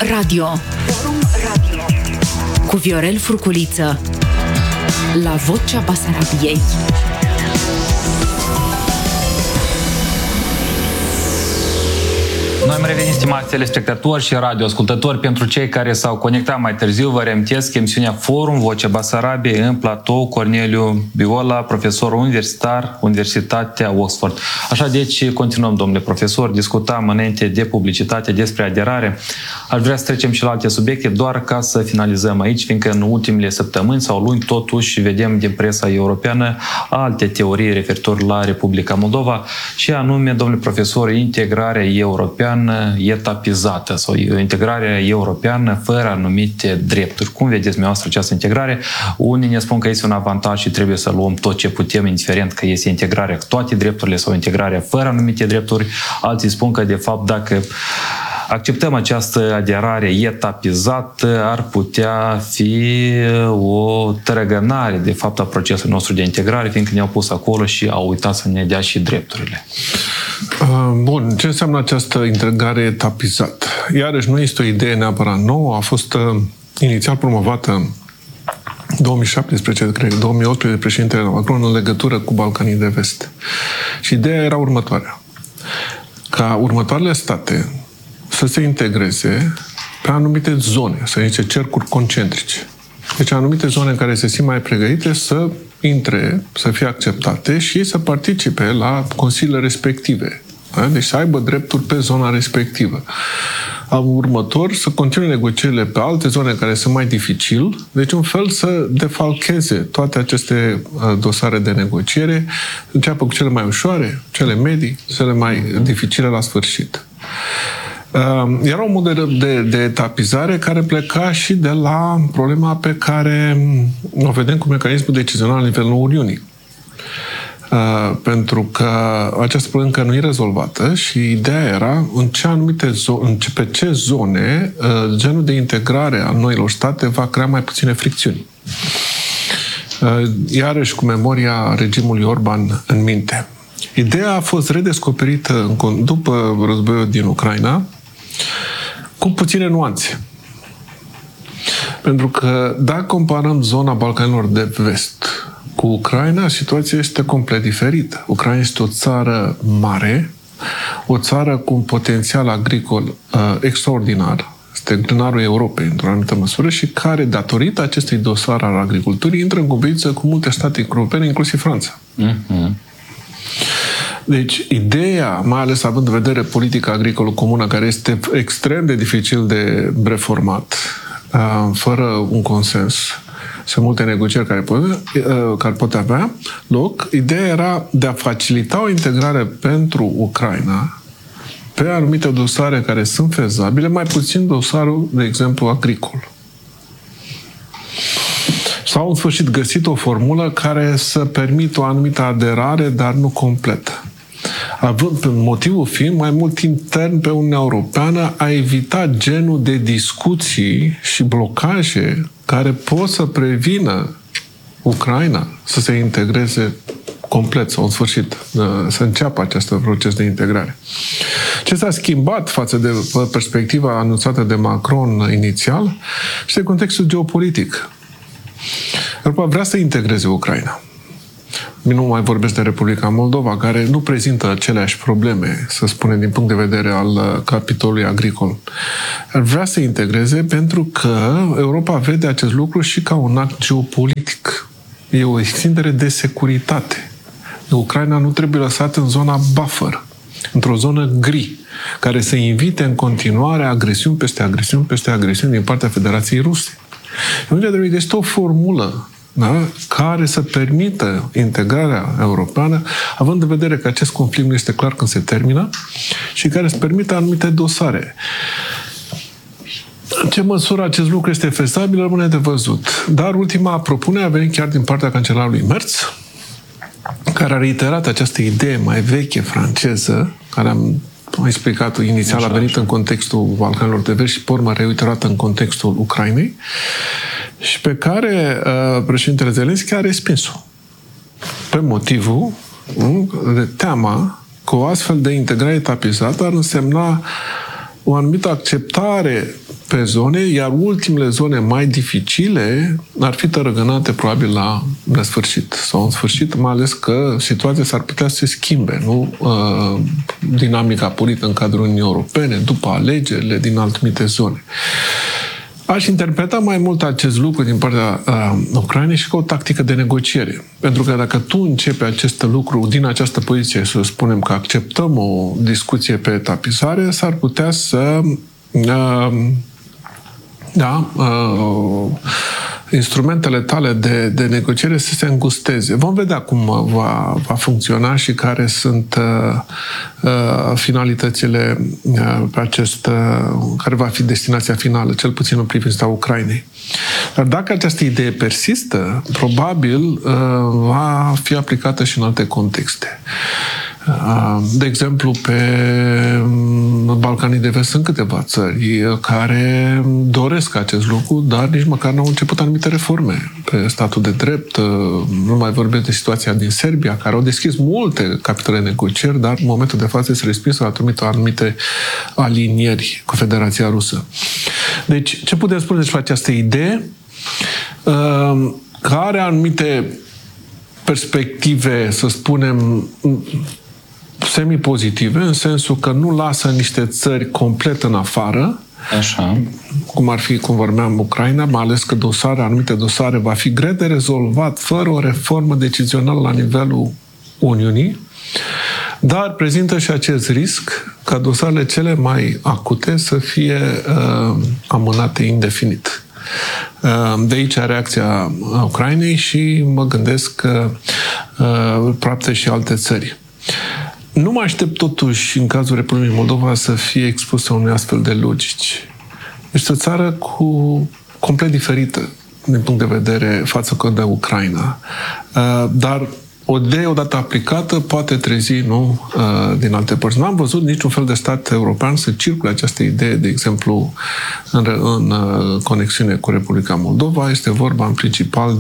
Radio cu Viorel Furculiță la Vocea Basarabiei. Noi am revenit, stimați telespectatori și radioascultători. Pentru cei care s-au conectat mai târziu, vă reamintesc emisiunea Forum Vocea Basarabiei în platou Corneliu Biola, profesor universitar, Universitatea Oxford. Așa, deci, continuăm, domnule profesor, discutam înainte de publicitate despre aderare. Aș vrea să trecem și la alte subiecte, doar ca să finalizăm aici, fiindcă în ultimele săptămâni sau luni, totuși, vedem din presa europeană alte teorii referitor la Republica Moldova și anume, domnule profesor, integrarea europeană etapizată sau integrarea europeană fără anumite drepturi. Cum vedeți dumneavoastră această integrare? Unii ne spun că este un avantaj și trebuie să luăm tot ce putem, indiferent că este integrarea cu toate drepturile sau integrarea fără anumite drepturi. Alții spun că, de fapt, dacă acceptăm această aderare etapizată, ar putea fi o tărăgănare, de fapt, a procesului nostru de integrare, fiindcă ne-au pus acolo și au uitat să ne dea și drepturile. Bun, ce înseamnă această integrare etapizată? Iarăși, nu este o idee neapărat nouă, a fost inițial promovată în 2017, cred, 2018 de președintele Macron în legătură cu Balcanii de Vest. Și ideea era următoarea. Ca următoarele state să se integreze pe anumite zone, să zice cercuri concentrice. Deci anumite zone în care se simt mai pregătite să intre, să fie acceptate și să participe la consiliile respective. Da? Deci să aibă drepturi pe zona respectivă. Următor, să continue negocierile pe alte zone care sunt mai dificil, deci un fel să defalcheze toate aceste dosare de negociere, înceapă cu cele mai ușoare, cele medii, cele mai dificile la sfârșit. Era un model de etapizare care pleca și de la problema pe care o vedem cu mecanismul decizional la nivelul Uniunii. Pentru că această problemă încă nu e rezolvată și ideea era pe ce zone genul de integrare a noilor state va crea mai puține fricțiuni. Iarăși cu memoria regimului Orban în minte. Ideea a fost redescoperită după războiul din Ucraina cu puține nuanțe. Pentru că dacă comparăm zona Balcanilor de Vest cu Ucraina, situația este complet diferită. Ucraina este o țară mare, o țară cu un potențial agricol extraordinar, este grânarul Europei, într-o anumită măsură, și care, datorită acestui dosar al agriculturii, intră în competiție cu multe state europene, inclusiv Franța. Deci, ideea, mai ales având în vedere politica agricolă comună, care este extrem de dificil de reformat, fără un consens, sunt multe negocieri care pot avea loc, ideea era de a facilita o integrare pentru Ucraina pe anumite dosare care sunt fezabile, mai puțin dosarul, de exemplu, agricol. S-au în sfârșit găsit o formulă care să permită o anumită aderare, dar nu completă. Motivul fiind mai mult intern pe Uniunea Europeană a evita genul de discuții și blocaje care pot să prevină Ucraina să se integreze complet sau în sfârșit, să înceapă acest proces de integrare. Ce s-a schimbat față de perspectiva anunțată de Macron inițial este contextul geopolitic. Europa vrea să integreze Ucraina. Nu mai vorbesc de Republica Moldova, care nu prezintă aceleași probleme, să spunem, din punct de vedere al capitolului agricol. Vrea să integreze pentru că Europa vede acest lucru și ca un act geopolitic. E o extindere de securitate. Ucraina nu trebuie lăsată în zona buffer, într-o zonă gri, care să invite în continuare agresiuni peste agresiuni peste agresiuni din partea Federației Ruse. Este o formulă, da, care să permită integrarea europeană, având în vedere că acest conflict nu este clar când se termină și care să permită anumite dosare. În ce măsură acest lucru este fezabil, rămâne de văzut. Dar ultima propunere a venit chiar din partea cancelarului Merz, care a reiterat această idee mai veche franceză, care am explicat inițial, a venit în contextul Balcanilor de Vest și pe urmă reiterată în contextul Ucrainei și pe care președintele Zelenski a respins-o. Pe motivul de teama că o astfel de integrare etapizată ar însemna o anumită acceptare pe zone, iar ultimele zone mai dificile ar fi tărăgănate probabil la nesfârșit sau în sfârșit, mai ales că situația s-ar putea să se schimbe, nu? Dinamica politică în cadrul Uniunii Europene, după alegerile din anumite zone. Aș interpreta mai mult acest lucru din partea Ucrainei și ca o tactică de negociere. Pentru că dacă tu începi acest lucru din această poziție, să spunem că acceptăm o discuție pe etapizare, s-ar putea să instrumentele tale de negociere să se îngusteze. Vom vedea cum va funcționa și care sunt finalitățile pe care va fi destinația finală, cel puțin în privința Ucrainei. Dar dacă această idee persistă, probabil va fi aplicată și în alte contexte. De exemplu, pe Balcanii de Vest sunt câteva țări care doresc acest lucru, dar nici măcar n-au început anumite reforme pe statul de drept. Nu mai vorbesc de situația din Serbia, care au deschis multe capitole negocieri, dar în momentul de față se respinsă la anumite alinieri cu Federația Rusă. Deci, ce putem spune despre această idee? Care are anumite perspective, să spunem, semi-pozitive, în sensul că nu lasă niște țări complet în afară, așa, cum vorbeam, Ucraina, mai ales că anumite dosare va fi greu de rezolvat fără o reformă decizională la nivelul Uniunii, dar prezintă și acest risc ca dosarele cele mai acute să fie amânate indefinit. De aici reacția Ucrainei și mă gândesc că poate și alte țări. Nu mă aștept totuși, în cazul Republicii Moldova, să fie expusă unui astfel de logici. Este o țară complet diferită din punct de vedere față de Ucraina. Dar o idee odată aplicată poate trezi, din alte părți. Nu am văzut niciun fel de stat european să circule această idee, de exemplu, în conexiune cu Republica Moldova. Este vorba în principal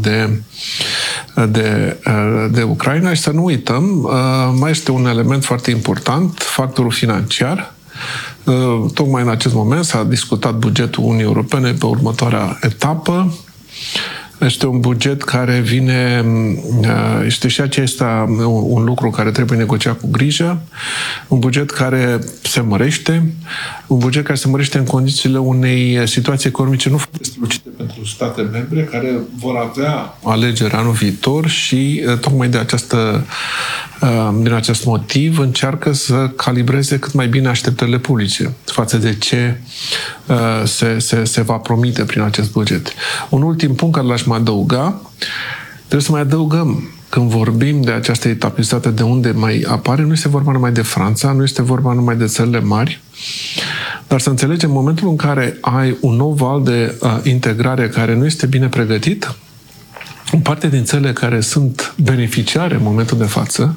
de Ucraina și să nu uităm, mai este un element foarte important, factorul financiar. Tocmai în acest moment s-a discutat bugetul Uniunii Europene pe următoarea etapă. Este un buget care vine, este și acesta un lucru care trebuie negociat cu grijă, un buget care se mărește, în condițiile unei situații economice nu foarte strălucite pentru state membre care vor avea alegeri anul viitor și tocmai din acest motiv încearcă să calibreze cât mai bine așteptările publice față de ce se va promite prin acest buget. Un ultim punct care l-aș mai adăuga, trebuie să mai adăugăm, când vorbim de această etapizitate de unde mai apare, nu este vorba numai de Franța, nu este vorba numai de țările mari, dar să înțelegem momentul în care ai un nou val de integrare care nu este bine pregătit, în parte din țările care sunt beneficiare în momentul de față,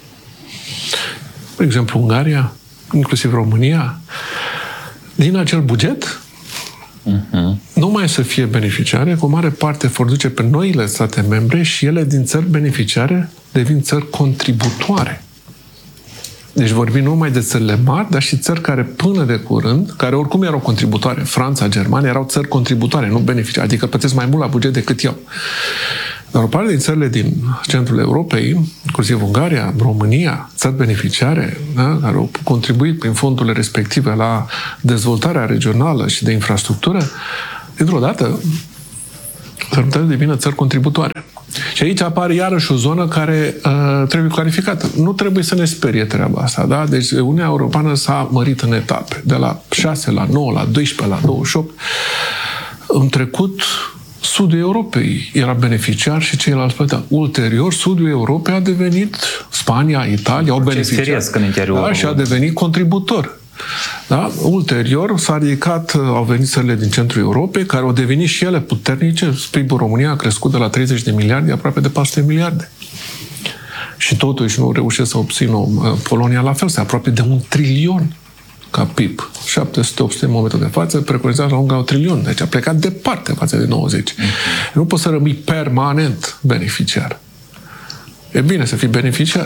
de exemplu Ungaria, inclusiv România, din acel buget, nu mai să fie beneficiare, cu o mare parte vor duce pe noile state membre și ele din țări beneficiare devin țări contributoare. Deci vorbim nu numai de țările mari, dar și țări care până de curând, care oricum erau contributoare, Franța, Germania, erau țări contributoare, nu beneficiare, adică plătesc mai mult la buget decât eu. Dar o parte din țările din centrul Europei, inclusiv Ungaria, România, țări beneficiare, da, care au contribuit prin fondurile respective la dezvoltarea regională și de infrastructură, dintr-o dată s-ar putea să devină țări contributoare. Și aici apare iarăși o zonă care trebuie clarificată. Nu trebuie să ne sperie treaba asta, da? Deci Uniunea Europeană s-a mărit în etape, de la 6 la 9, la 12, la 28. În trecut, Sudul Europei era beneficiar și ceilalți plăteau. Ulterior, Sudul Europei a devenit, Spania, Italia, au beneficiat, da, și a devenit contributor. Da? Ulterior s-a ridicat, au venit țările din centrul Europei, care au devenit și ele puternice. PIB-ul României a crescut de la 30 de miliarde, aproape de 400 miliarde. Și totuși nu reușesc să obțină Polonia la fel, aproape de 1 trilion ca PIB. 700-800 în momentul de față, preconizează la Ungaria 1 trilion. Deci a plecat departe față de 90. Nu poți să rămâi permanent beneficiar. E bine să fii beneficiar,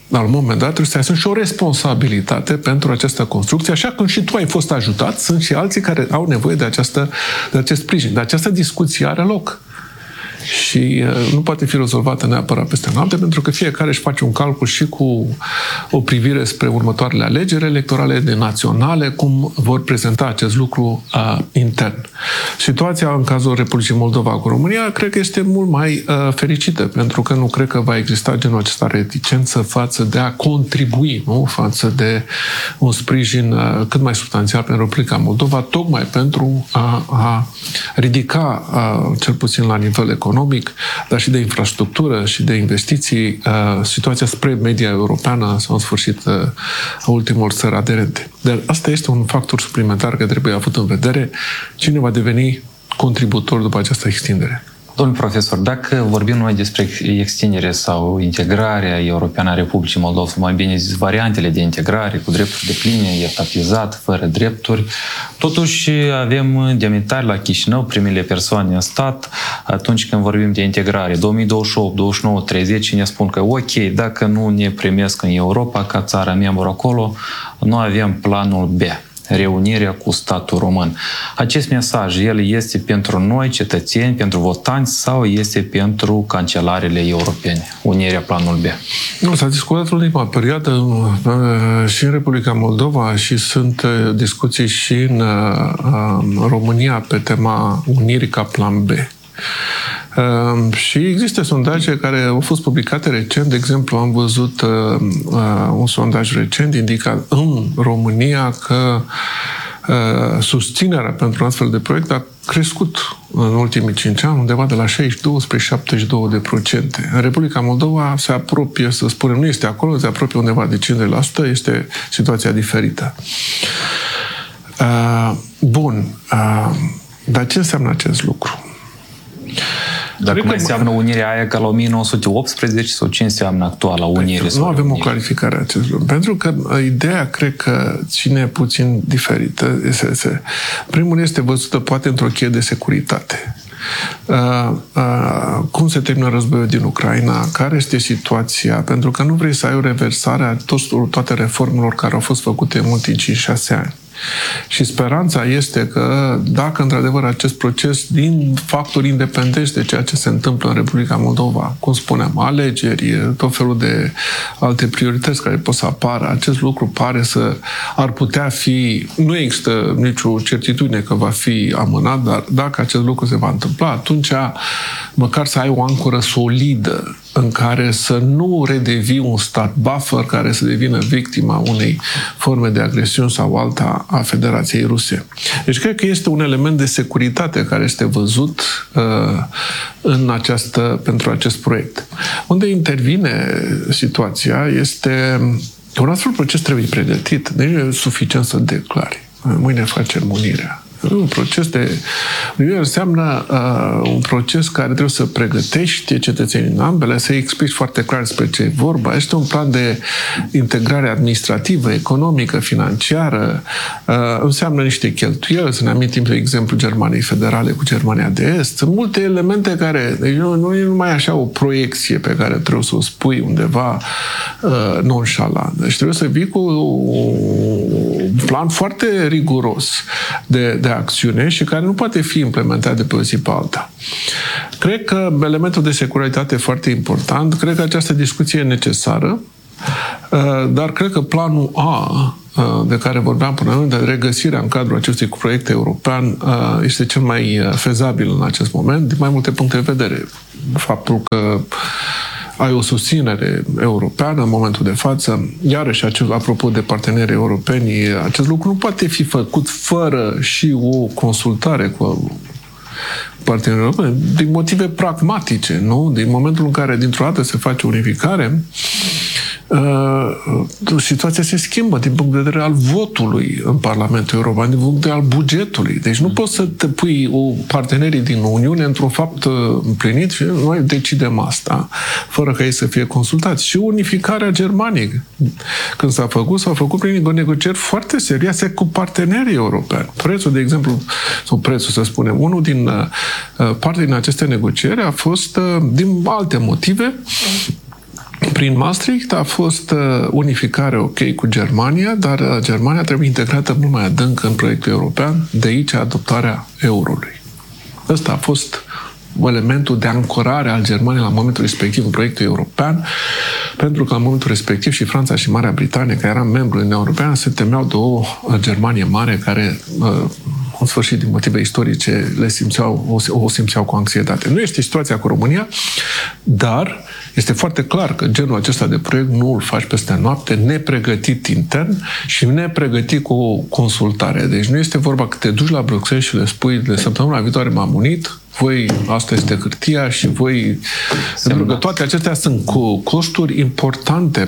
la un moment dat trebuie să asumi și o responsabilitate pentru această construcție, așa cum și tu ai fost ajutat, sunt și alții care au nevoie de acest sprijin. Dar această discuție are loc. Și nu poate fi rezolvată neapărat peste noapte, pentru că fiecare își face un calcul și cu o privire spre următoarele alegeri electorale de naționale, cum vor prezenta acest lucru intern. Situația în cazul Republicii Moldova cu România cred că este mult mai fericită, pentru că nu cred că va exista genul acesta reticență față de a contribui, nu? Față de un sprijin cât mai substanțial pentru Republica Moldova, tocmai pentru a ridica, cel puțin la nivel economic, dar și de infrastructură și de investiții, situația spre media europeană sau în sfârșit a ultimor țări aderente. Dar asta este un factor suplimentar care trebuie avut în vedere cine va deveni contributor după această extindere. Domnul profesor, dacă vorbim noi despre extindere sau integrarea europeană a Republicii Moldova, mai bine zis, variantele de integrare cu drepturi depline, etatizat, fără drepturi, totuși avem demnitari la Chișinău, primele persoane în stat, atunci când vorbim de integrare, 2028, 29, 30, ne spun că ok, dacă nu ne primesc în Europa ca țara membru acolo, noi avem planul B. Reunirea cu statul român. Acest mesaj, el este pentru noi, cetățeni, pentru votanți sau este pentru cancelarele europene? Unirea planul B. Nu, s-a discutat în ultima perioadă și în Republica Moldova și sunt discuții și în România pe tema unirii ca plan B. Și există sondaje care au fost publicate recent. De exemplu, am văzut un sondaj recent indicat în România că susținerea pentru un astfel de proiect a crescut în ultimii 5 ani, undeva de la 62 spre 72%. În Republica Moldova se apropie, să spunem, nu este acolo, se apropie undeva de 50%, este situația diferită. Bun. Dar ce înseamnă acest lucru? Dacă mai înseamnă unirea aia ca la 1918 sau ce înseamnă actuala unire? Nu avem o clarificare a acest lucru. Pentru că ideea, cred că ține puțin diferită. Primul este văzută poate într-o cheie de securitate. Cum se termină războiul din Ucraina, care este situația, pentru că nu vrei să ai o reversare a toate reformelor care au fost făcute în ultimii 5-6 ani. Și speranța este că dacă într-adevăr acest proces, din factori independenți de ceea ce se întâmplă în Republica Moldova, cum spuneam, alegeri, tot felul de alte priorități care pot să apară, acest lucru ar putea fi, nu există nicio certitudine că va fi amânat, dar dacă acest lucru se va întâmpla, atunci măcar să ai o ancoră solidă în care să nu redevii un stat buffer care să devină victima unei forme de agresiune sau alta a Federației Ruse. Deci cred că este un element de securitate care este văzut pentru acest proiect. Unde intervine situația este că un astfel proces trebuie pregătit. Deci nu e suficient să declari. Mâine facem unirea. Un proces de unire înseamnă un proces care trebuie să pregătești cetățenii în ambele, să-i explici foarte clar despre ce e vorba. Este un plan de integrare administrativă, economică, financiară, înseamnă niște cheltuieli, să ne amintim, de exemplu, Germaniei Federale cu Germania de Est. Sunt multe elemente care, deci nu e numai așa o proiecție pe care trebuie să o spui undeva nonșalant. Deci trebuie să vii cu un plan foarte riguros de acțiune și care nu poate fi implementat de pe o zi pe alta. Cred că elementul de securitate e foarte important. Cred că această discuție e necesară, dar cred că planul A, de care vorbeam până acum, de regăsirea în cadrul acestui proiect european, este cel mai fezabil în acest moment, din mai multe puncte de vedere. Faptul că ai o susținere europeană în momentul de față. Iarăși, apropo de parteneri europeni, acest lucru nu poate fi făcut fără și o consultare cu partenerii europeni, din motive pragmatice, nu? Din momentul în care, dintr-o dată, se face unificare, situația se schimbă din punct de vedere al votului în Parlamentul European, din punct de vedere al bugetului. Deci nu poți să te pui partenerii din Uniune într-un fapt împlinit și noi decidem asta, fără ca ei să fie consultați. Și unificarea Germaniei, când s-a făcut prin negocieri foarte serioase cu partenerii europeni. Prețul, de exemplu, sau prețul, să spunem, unul din parte din aceste negocieri a fost, din alte motive, Prin Maastricht a fost unificare ok cu Germania, dar Germania trebuie integrată mult mai adânc în proiectul european, de aici adoptarea eurului. Ăsta a fost elementul de ancorare al Germaniei la momentul respectiv în proiectul european, pentru că în momentul respectiv și Franța și Marea Britanie, care eram membru în Europeană, se temeau de o Germanie mare care, în sfârșit, din motive istorice, o simțeau cu anxietate. Nu este situația cu România, dar este foarte clar că genul acesta de proiect nu îl faci peste noapte, nepregătit intern și nepregătit cu o consultare. Deci nu este vorba că te duci la Bruxelles și le spui de săptămâna viitoare m-am unit, voi, asta este hârtia și voi... Pentru că toate acestea sunt costuri importante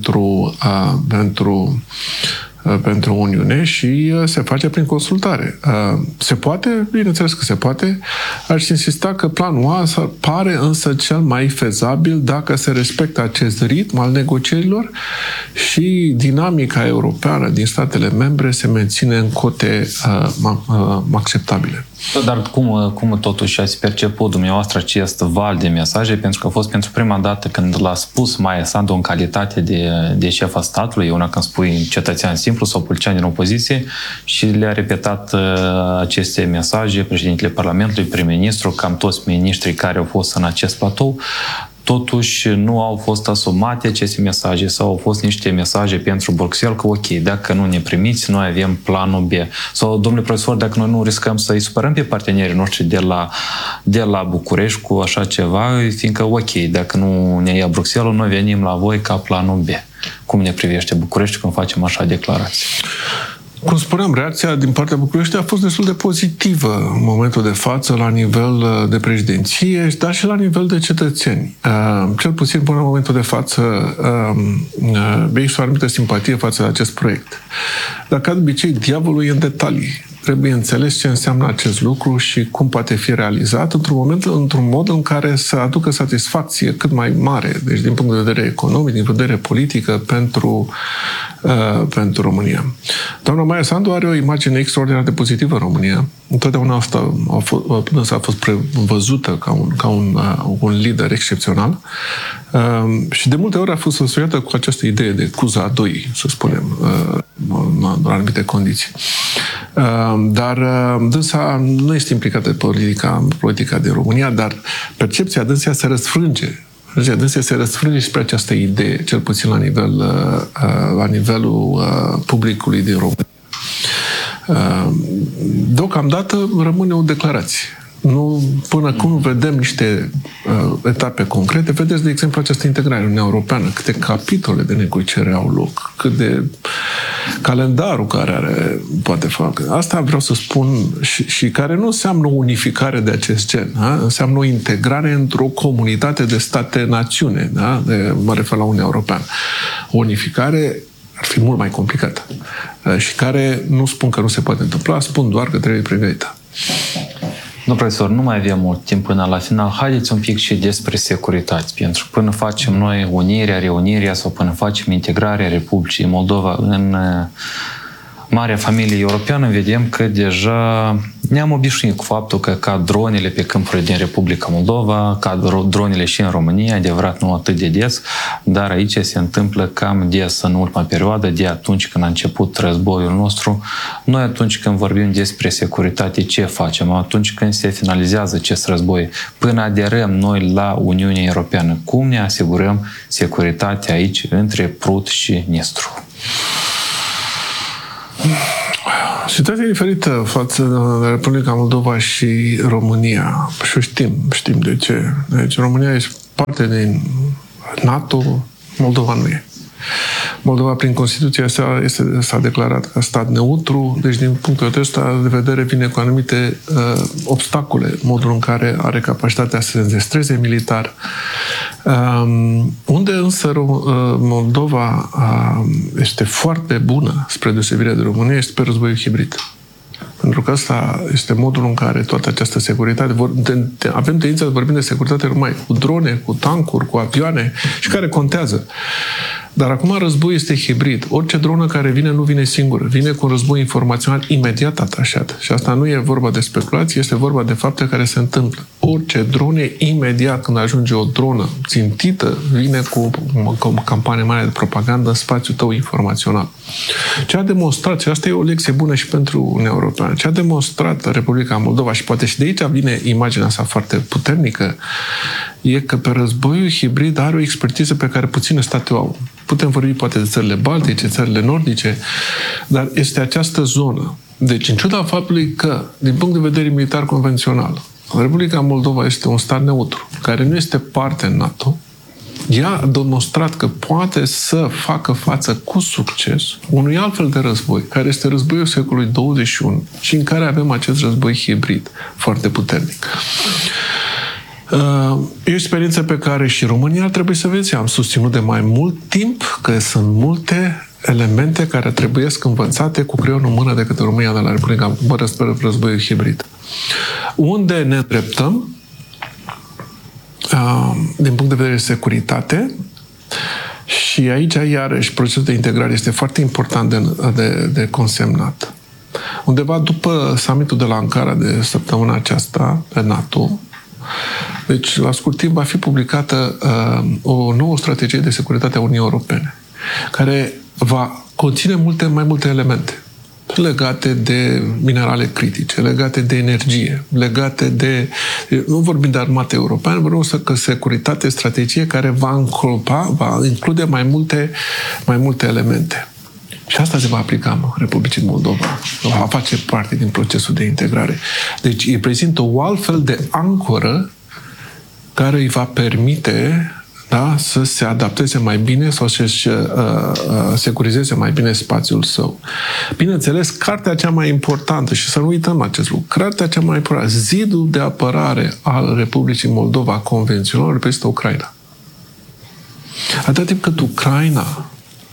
pentru Uniune și se face prin consultare. Se poate? Bineînțeles că se poate. Aș insista că planul A pare însă cel mai fezabil dacă se respectă acest ritm al negocierilor și dinamica europeană din statele membre se menține în cote acceptabile. Dar cum totuși ați perceput dumneavoastră acest val de mesaje? Pentru că a fost pentru prima dată când l-a spus Maia Sandu în calitate de șef a statului, una când spui cetățean simplu sau politician din opoziție, și le-a repetat aceste mesaje președintele Parlamentului, prim-ministru, cam toți miniștrii care au fost în acest platou. Totuși nu au fost asumate aceste mesaje sau au fost niște mesaje pentru Bruxelles că ok, dacă nu ne primiți, noi avem planul B. Sau, domnule profesor, dacă noi nu riscăm să îi supărăm pe partenerii noștri de la București cu așa ceva, fiindcă ok, dacă nu ne ia Bruxelles, noi venim la voi ca planul B. Cum ne privește București când facem așa declarații? Cum spuneam, reacția din partea București a fost destul de pozitivă în momentul de față la nivel de președinție, dar și la nivel de cetățeni. Cel puțin până în momentul de față există o anumită simpatie față de acest proiect. Dar ca de obicei, diavolul e în detalii. Trebuie înțeles ce înseamnă acest lucru și cum poate fi realizat într-un mod în care să aducă satisfacție cât mai mare, deci din punct de vedere economic, din punct de vedere politică, pentru România. Doamna Maia Sandu are o imagine extraordinar de pozitivă în România. Întotdeauna asta a fost prevăzută ca un lider excepțional și de multe ori a fost asociată cu această idee de cuza a doi, să spunem, în anumite condiții. Dar dânsa nu este implicată în politica din România, dar percepția dânsa se răsfrânge. Dânsa se răsfrânge spre această idee, cel puțin la nivelul publicului din România. Deocamdată rămâne o declarație. Până când nu vedem niște etape concrete, vedeți, de exemplu, această integrare în Uniunea Europeană, câte capitole de negociere au loc, cât de calendarul care poate face. Asta vreau să spun și care nu înseamnă o unificare de acest gen. Da? Înseamnă o integrare într-o comunitate de state-națiune. Da? Mă refer la Uniunea Europeană. O unificare ar fi mult mai complicată și care nu spun că nu se poate întâmpla, spun doar că trebuie pregătită. Domnul profesor, nu mai avem mult timp până la final. Haideți un pic și despre securitate, pentru că până facem noi reunirea sau până facem integrarea Republicii Moldova în marea familie europeană, vedem că deja ne-am obișnuit cu faptul că ca dronele pe câmpurile din Republica Moldova, ca dronele și în România, adevărat nu atât de des, dar aici se întâmplă cam des în ultima perioadă, de atunci când a început războiul nostru. Noi atunci când vorbim despre securitate, ce facem? Atunci când se finalizează acest război, până aderăm noi la Uniunea Europeană, cum ne asigurăm securitatea aici între Prut și Nistru? Situația e diferită față de Republica Moldova și România. Și știm de ce. Deci România este parte din NATO, Moldova nu e. Moldova, prin Constituția s-a declarat ca stat neutru, deci din punctul ăsta de vedere vine cu anumite obstacole, modul în care are capacitatea să se înzestreze militar. Unde însă Moldova este foarte bună, spre deosebire de România, este pe războiul hibrid. Pentru că ăsta este modul în care toată această securitate... Avem tendința să vorbim de securitate numai cu drone, cu tancuri, cu avioane și care contează. Dar acum războiul este hibrid. Orice dronă care vine nu vine singură. Vine cu un război informațional imediat atașat. Și asta nu e vorba de speculație, este vorba de fapte care se întâmplă. Orice drone, imediat când ajunge o dronă țintită, vine cu o campanie mare de propagandă în spațiul tău informațional. Ce a demonstrat, și asta e o lecție bună și pentru Uniunea Europeană, ce a demonstrat Republica Moldova, și poate și de aici vine imaginea sa foarte puternică, e că pe războiul hibrid are o expertiză pe care puține state o au. Putem vorbi poate de țările baltice, țările nordice, dar este această zonă. Deci, în ciuda faptului că, din punct de vedere militar convențional, Republica Moldova este un stat neutru, care nu este parte în NATO, ea a demonstrat că poate să facă față cu succes unui altfel de război, care este războiul secolului 21 și în care avem acest război hibrid foarte puternic. E o experiență pe care și România ar trebui să vezi. Am susținut de mai mult timp că sunt multe elemente care trebuie învățate cu creionul în mână de către România de la Republica războiul hibrid. Unde ne îndreptăm din punct de vedere securitate, și aici, iarăși, procesul de integrare este foarte important de consemnat. Undeva după summitul de la Ankara de săptămâna aceasta pe NATO, deci la scurt timp va fi publicată o nouă strategie de securitate a Uniunii Europene, care va conține mai multe elemente legate de minerale critice, legate de energie, legate de... Nu vorbim de armată europeană, vorbim că securitate, strategie care va include mai multe elemente. Și asta se va aplica Republicii Moldova. Va face parte din procesul de integrare. Deci îi prezintă o altfel de ancoră care îi va permite, da, să se adapteze mai bine sau să-și securizeze mai bine spațiul său. Bineînțeles, cartea cea mai importantă, și să nu uităm acest lucru, cartea cea mai importantă, zidul de apărare al Republicii Moldova convențional, reprezintă Ucraina. Atât timp cât Ucraina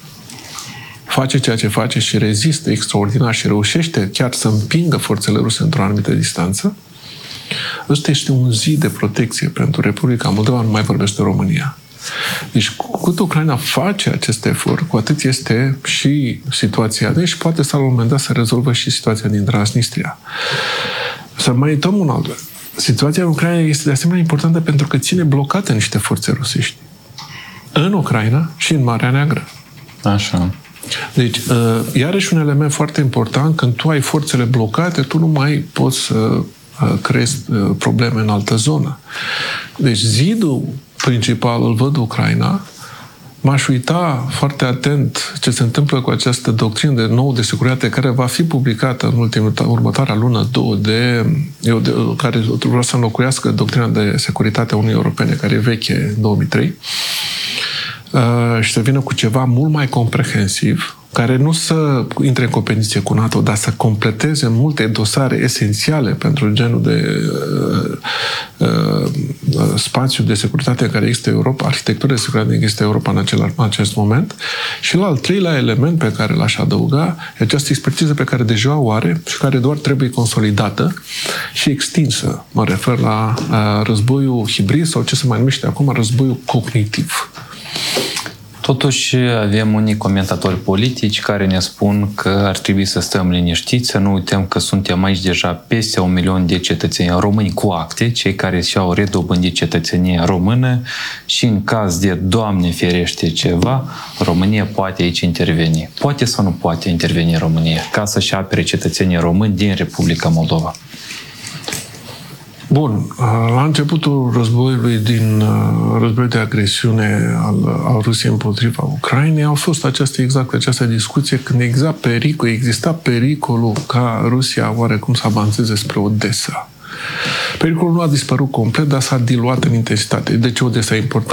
face ceea ce face și rezistă extraordinar și reușește chiar să împingă forțele ruse într-o anumită distanță, ăsta este un zid de protecție pentru Republica Moldova, nu mai vorbește de România. Deci, cu cât Ucraina face acest efort, cu atât este și situația de și poate să la un moment dat să rezolvă și situația din Transnistria. Să mai uităm un alt. Situația în Ucraina este de asemenea importantă pentru că ține blocate niște forțe rusești. În Ucraina și în Marea Neagră. Așa. Deci, iarăși un element foarte important, când tu ai forțele blocate, tu nu mai poți să creezi probleme în altă zonă. Deci, zidul principal îl văd Ucraina. M-aș uita foarte atent ce se întâmplă cu această doctrină de nou de securitate care va fi publicată în următoarea lună, două, care vreau să înlocuiască doctrina de securitate a Uniunii Europene, care e veche, în 2003, și să vină cu ceva mult mai comprehensiv, care nu să intre în competiție cu NATO, dar să completeze multe dosare esențiale pentru genul de spațiu de securitate în care există Europa, arhitectura de securitate în care există Europa în acest moment. Și la al treilea element pe care l-aș adăuga e această expertiză pe care deja o are și care doar trebuie consolidată și extinsă. Mă refer la războiul hibrid sau ce se mai numește acum războiul cognitiv. Totuși, avem unii comentatori politici care ne spun că ar trebui să stăm liniștiți, să nu uităm că suntem aici deja peste 1 milion de cetățeni români cu acte, cei care și-au redobândit cetățenia română și în caz de, Doamne ferește ceva, România poate aici interveni. Poate sau nu poate interveni România ca să-și apere cetățenii români din Republica Moldova? Bun, la începutul războiului războiul de agresiune al Rusiei împotriva Ucrainei a fost această discuție când exista pericolul ca Rusia oarecum să avanseze spre Odessa. Pericolul nu a dispărut complet, dar s-a diluat în intensitate. De ce Odessa e important?